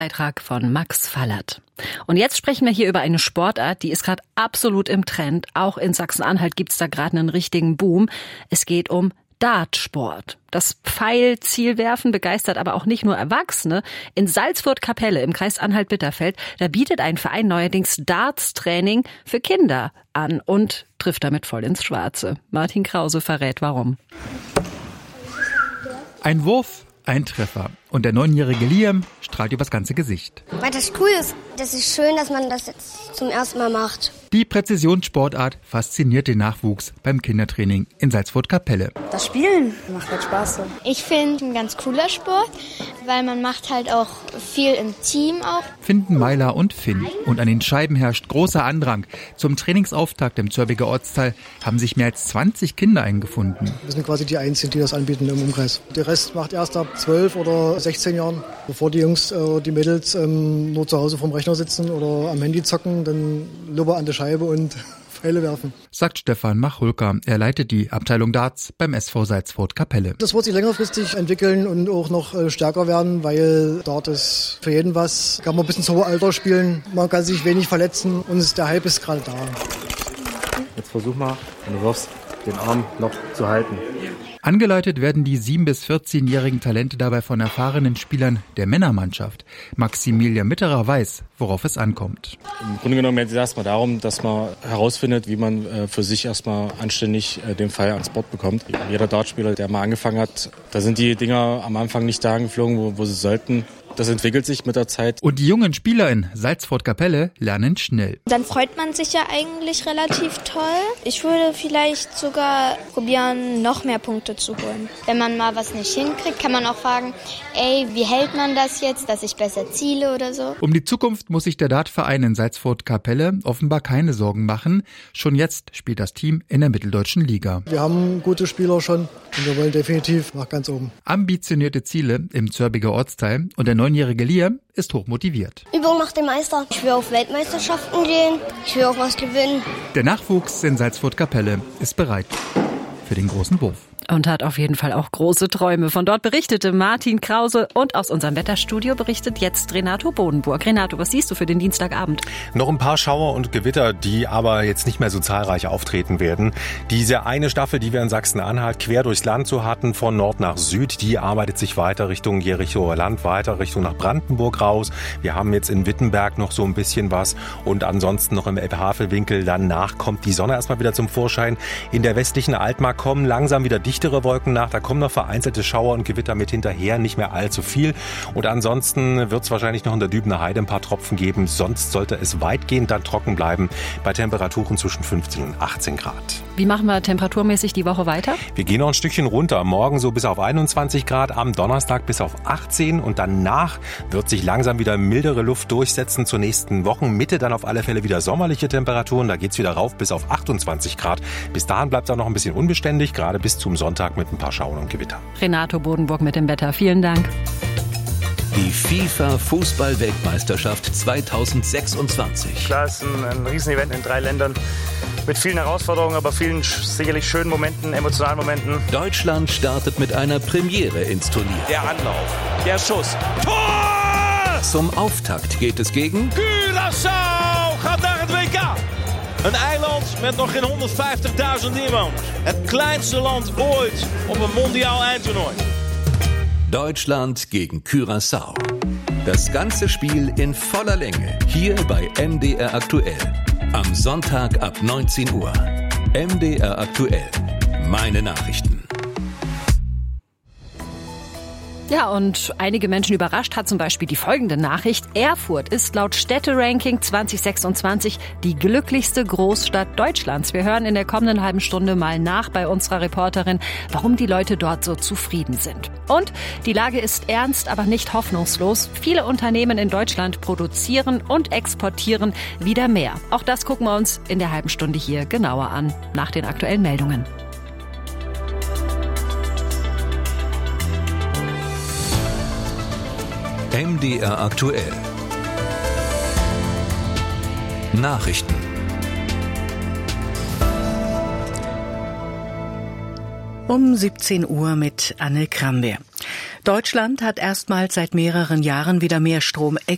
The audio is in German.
Beitrag von Max Fallert. Und jetzt sprechen wir hier über eine Sportart, die ist gerade absolut im Trend. Auch in Sachsen-Anhalt gibt's da gerade einen richtigen Boom. Es geht um Dartsport. Das Pfeilzielwerfen begeistert aber auch nicht nur Erwachsene. In Salzfurt-Kapelle im Kreis Anhalt-Bitterfeld, da bietet ein Verein neuerdings Darts-Training für Kinder an und trifft damit voll ins Schwarze. Martin Krause verrät, warum. Ein Wurf, ein Treffer. Und der 9-jährige Liam strahlt übers ganze Gesicht. Weil das cool ist. Das ist schön, dass man das jetzt zum ersten Mal macht. Die Präzisionssportart fasziniert den Nachwuchs beim Kindertraining in Salzfurt-Kapelle. Das Spielen macht halt Spaß. So. Ich finde ein ganz cooler Sport, weil man macht halt auch viel im Team auch. Finden Meiler und Finn. Und an den Scheiben herrscht großer Andrang. Zum Trainingsauftakt im Zörbiger Ortsteil haben sich mehr als 20 Kinder eingefunden. Wir sind quasi die Einzigen, die das anbieten im Umkreis. Der Rest macht erst ab 12 oder 16 Jahren, bevor die Jungs, die Mädels nur zu Hause vorm Rechner sitzen oder am Handy zocken, dann Lubber an der Scheibe und Pfeile werfen. Sagt Stefan Machulka. Er leitet die Abteilung Darts beim SV Salzfurt-Kapelle. Das wird sich längerfristig entwickeln und auch noch stärker werden, weil Dart ist für jeden was. Kann man bis ins hohe Alter spielen, man kann sich wenig verletzen und der Hype ist gerade da. Jetzt versuch mal, wenn du wirfst, den Arm noch zu halten. Angeleitet werden die 7- bis 14-jährigen Talente dabei von erfahrenen Spielern der Männermannschaft. Maximilian Mitterer weiß, worauf es ankommt. Im Grunde genommen geht es erstmal darum, dass man herausfindet, wie man für sich erstmal anständig den Pfeil ans Board bekommt. Jeder Dartspieler, der mal angefangen hat, da sind die Dinger am Anfang nicht da geflogen, wo sie sollten. Das entwickelt sich mit der Zeit. Und die jungen Spieler in Salzfurt-Kapelle lernen schnell. Dann freut man sich ja eigentlich relativ toll. Ich würde vielleicht sogar probieren, noch mehr Punkte zu holen. Wenn man mal was nicht hinkriegt, kann man auch fragen, wie hält man das jetzt, dass ich besser ziele oder so. Um die Zukunft muss sich der Dartverein in Salzfurt-Kapelle offenbar keine Sorgen machen. Schon jetzt spielt das Team in der Mitteldeutschen Liga. Wir haben gute Spieler schon und wir wollen definitiv nach ganz oben. Ambitionierte Ziele im Zörbiger Ortsteil und der 9-jährige Liam ist hochmotiviert. Übung macht den Meister. Ich will auf Weltmeisterschaften gehen. Ich will auch was gewinnen. Der Nachwuchs in Salzfurt-Kapelle ist bereit für den großen Wurf. Und hat auf jeden Fall auch große Träume. Von dort berichtete Martin Krause und aus unserem Wetterstudio berichtet jetzt Renato Bodenburg. Renato, was siehst du für den Dienstagabend? Noch ein paar Schauer und Gewitter, die aber jetzt nicht mehr so zahlreich auftreten werden. Diese eine Staffel, die wir in Sachsen-Anhalt quer durchs Land so hatten, von Nord nach Süd, die arbeitet sich weiter Richtung Jerichoer Land, weiter Richtung nach Brandenburg raus. Wir haben jetzt in Wittenberg noch so ein bisschen was und ansonsten noch im Elbe-Havel-Winkel. Danach kommt die Sonne erstmal wieder zum Vorschein. In der westlichen Altmark kommen langsam wieder dichtere Wolken nach. Da kommen noch vereinzelte Schauer und Gewitter mit hinterher, nicht mehr allzu viel. Und ansonsten wird es wahrscheinlich noch in der Dübener Heide ein paar Tropfen geben. Sonst sollte es weitgehend dann trocken bleiben bei Temperaturen zwischen 15 und 18 Grad. Wie machen wir temperaturmäßig die Woche weiter? Wir gehen noch ein Stückchen runter. Morgen so bis auf 21 Grad, am Donnerstag bis auf 18 und danach wird sich langsam wieder mildere Luft durchsetzen zur nächsten Wochenmitte. Dann auf alle Fälle wieder sommerliche Temperaturen. Da geht's wieder rauf bis auf 28 Grad. Bis dahin bleibt es auch noch ein bisschen unbeständig, gerade bis zum Sonntag mit ein paar Schauern und Gewitter. Renato Bodenburg mit dem Wetter. Vielen Dank. Die FIFA-Fußball-Weltmeisterschaft 2026. Klar, es ist ein Riesenevent in 3 Ländern. Mit vielen Herausforderungen, aber vielen sicherlich schönen Momenten, emotionalen Momenten. Deutschland startet mit einer Premiere ins Turnier. Der Anlauf, der Schuss. Tor! Zum Auftakt geht es gegen Curaçao gaat naar het WK. Een eiland met nog geen 150.000 inwoners. Het kleinste land ooit op een mondiaal eindtoernooi. Deutschland gegen Curaçao. Das ganze Spiel in voller Länge hier bei MDR aktuell. Am Sonntag ab 19 Uhr. MDR aktuell. Meine Nachrichten. Ja, und einige Menschen überrascht hat zum Beispiel die folgende Nachricht. Erfurt ist laut Städteranking 2026 die glücklichste Großstadt Deutschlands. Wir hören in der kommenden halben Stunde mal nach bei unserer Reporterin, warum die Leute dort so zufrieden sind. Und die Lage ist ernst, aber nicht hoffnungslos. Viele Unternehmen in Deutschland produzieren und exportieren wieder mehr. Auch das gucken wir uns in der halben Stunde hier genauer an, nach den aktuellen Meldungen. MDR aktuell. Nachrichten. Um 17 Uhr mit Anne Krambeer. Deutschland hat erstmals seit mehreren Jahren wieder mehr Strom